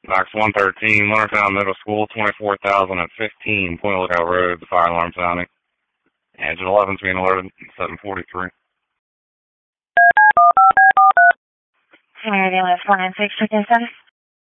Box 113, Leonardtown Middle School, 24,015, Point Lookout Road, the fire alarm sounding. Engine 11's being alerted, 743. Alright, ambulance 196, check in status.